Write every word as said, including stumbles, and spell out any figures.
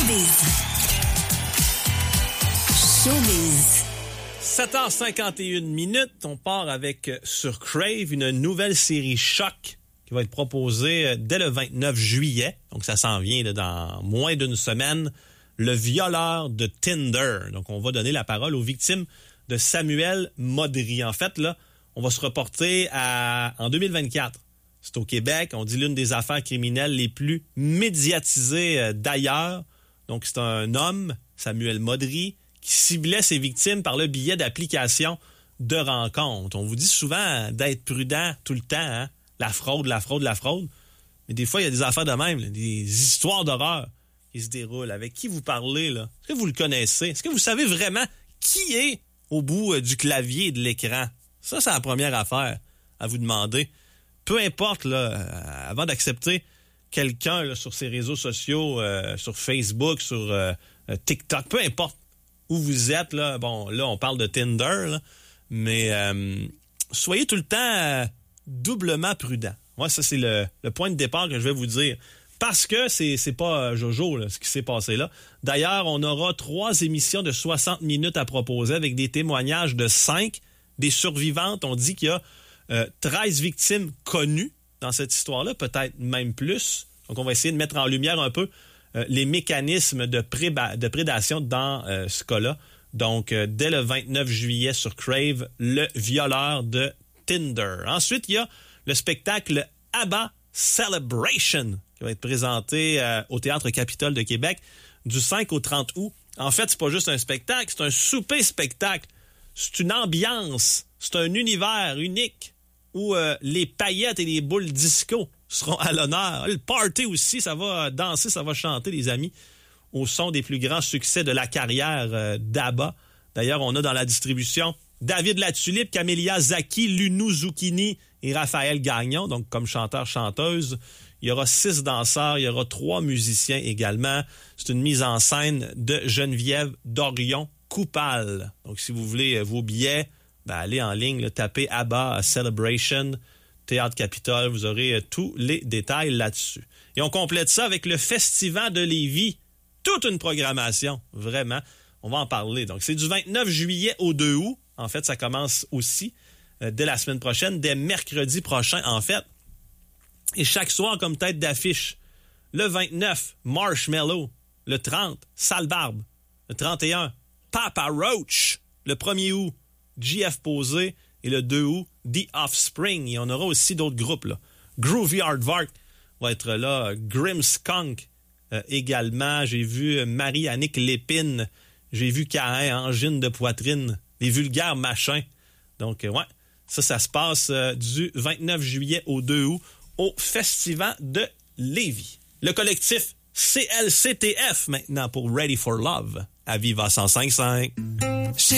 Showbiz. Showbiz. sept heures cinquante et une minutes, on part avec sur Crave une nouvelle série choc qui va être proposée dès le vingt-neuf juillet. Donc ça s'en vient là, dans moins d'une semaine. Le violeur de Tinder. Donc on va donner la parole aux victimes de Samuel Modry. En fait, là, on va se reporter à en deux mille vingt-quatre. C'est au Québec. On dit l'une des affaires criminelles les plus médiatisées euh, d'ailleurs. Donc c'est un homme, Samuel Modry, qui ciblait ses victimes par le biais d'applications de rencontres. On vous dit souvent d'être prudent tout le temps, hein? La fraude, la fraude, la fraude. Mais des fois, il y a des affaires de même, là, des histoires d'horreur qui se déroulent. Avec qui vous parlez, là? Est-ce que vous le connaissez? Est-ce que vous savez vraiment qui est au bout euh, du clavier et de l'écran? Ça, c'est la première affaire à vous demander. Peu importe, là, euh, avant d'accepter quelqu'un là, sur ses réseaux sociaux, euh, sur Facebook, sur euh, TikTok, peu importe où vous êtes, là, bon, là, on parle de Tinder, là, mais euh, soyez tout le temps euh, doublement prudent. Moi, ça, c'est le, le point de départ que je vais vous dire. Parce que c'est, c'est pas Jojo, là, ce qui s'est passé là. D'ailleurs, on aura trois émissions de soixante minutes à proposer avec des témoignages de cinq des survivantes. On dit qu'il y a euh, treize victimes connues dans cette histoire-là, peut-être même plus. Donc, on va essayer de mettre en lumière un peu euh, les mécanismes de, préba- de prédation dans euh, ce cas-là. Donc, euh, dès le vingt-neuf juillet sur Crave, le violeur de Tinder. Ensuite, il y a le spectacle ABBA Celebration qui va être présenté euh, au Théâtre Capitole de Québec du cinq au trente août. En fait, c'est pas juste un spectacle, c'est un souper-spectacle. C'est une ambiance, c'est un univers unique où euh, les paillettes et les boules disco seront à l'honneur. Le party aussi, ça va danser, ça va chanter, les amis, au son des plus grands succès de la carrière euh, d'ABBA. D'ailleurs, on a dans la distribution David Latulippe, Camélia Zaki, Lunou Zucchini et Raphaël Gagnon, donc comme chanteur-chanteuse. Il y aura six danseurs, il y aura trois musiciens également. C'est une mise en scène de Geneviève Dorion-Coupal. Donc, si vous voulez vos billets, ben, allez en ligne, là, tapez ABBA Celebration, Théâtre Capitole, vous aurez euh, tous les détails là-dessus. Et on complète ça avec le Festival de Lévis. Toute une programmation, vraiment. On va en parler. Donc, c'est du vingt-neuf juillet au deux août. En fait, ça commence aussi euh, dès la semaine prochaine, dès mercredi prochain, en fait. Et chaque soir, comme tête d'affiche, le vingt-neuf, Marshmello. Le trente, Sale Barbe. Le trente et un, Papa Roach. Le premier août, G F Posé. Et le deux août, The Offspring. Et on aura aussi d'autres groupes, là. Groovy Aardvark va être là. Grimmskunk euh, également. J'ai vu Marie-Annick Lépine. J'ai vu Caïn, Angine de poitrine. Les vulgaires machins. Donc, euh, ouais, ça, ça se passe euh, du vingt-neuf juillet au deux août au Festival de Lévis. Le collectif C L C T F maintenant pour Ready for Love à Viva cent cinq virgule cinq.